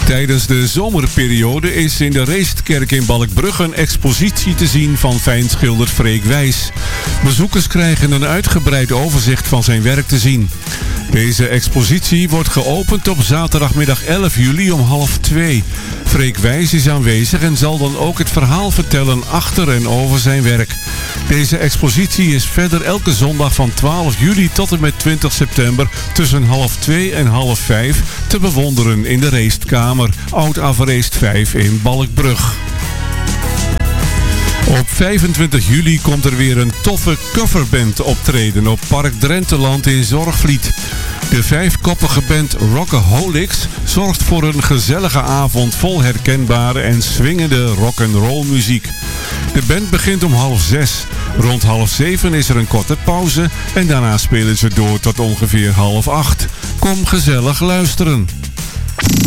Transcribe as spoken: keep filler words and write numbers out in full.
Tijdens de zomerperiode is in de Reestkerk in Balkbrug een expositie te zien van fijnschilder Freek Wijs. Bezoekers krijgen een uitgebreid overzicht van zijn werk te zien. Deze expositie wordt geopend op zaterdagmiddag elf juli om half twee. Freek Wijs is aanwezig en zal dan ook het verhaal vertellen achter en over zijn werk. Deze expositie is verder elke zondag van twaalf juli tot en met twintig september tussen half twee en half vijf te bewonderen in de Reestkamer, Oud-Avereest vijf in Balkbrug. Op vijfentwintig juli komt er weer een toffe coverband optreden op Park Drenteland in Zorgvliet. De vijfkoppige band Rockaholics zorgt voor een gezellige avond vol herkenbare en swingende rock'n'roll muziek. De band begint om half zes. Rond half zeven is er een korte pauze en daarna spelen ze door tot ongeveer half acht. Kom gezellig luisteren.